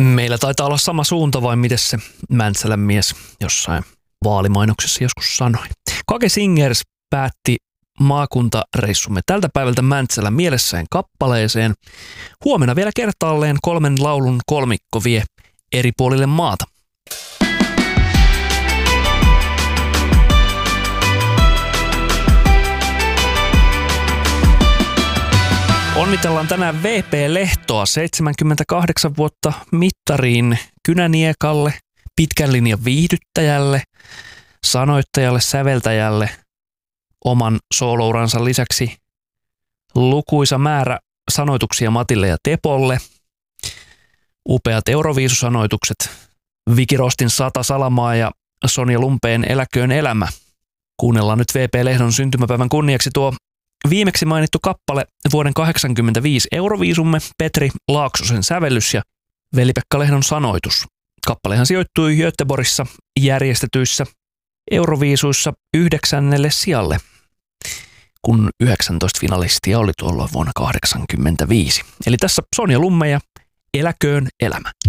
Meillä taitaa olla sama suunta, vai miten se Mäntsälän mies jossain vaalimainoksessa joskus sanoi. Kake Singers päätti maakuntareissumme tältä päivältä Mäntsälän mielessään kappaleeseen. Huomenna vielä kertaalleen 3 laulun kolmikko vie eri puolille maata. Onnitellaan tänään VP Lehtoa 78 vuotta mittariin kynäniekalle, pitkän linjan viihdyttäjälle, sanoittajalle, säveltäjälle, oman soolouransa lisäksi lukuisa määrä sanoituksia Matille ja Tepolle, upeat Euroviisusanoitukset, Viki Rostin 100 salamaa ja Sonja Lumpeen Eläköön elämä. Kuunnellaan nyt VP Lehdon syntymäpäivän kunniaksi tuo viimeksi mainittu kappale vuoden 1985 Euroviisumme, Petri Laaksosen sävellys ja Veli-Pekka Lehdon sanoitus. Kappalehan sijoittui Göteborgissa järjestetyissä Euroviisuissa 9. sijalle, kun 19 finalistia oli tuolloin vuonna 1985. Eli tässä Sonja Lumme ja Eläköön elämä.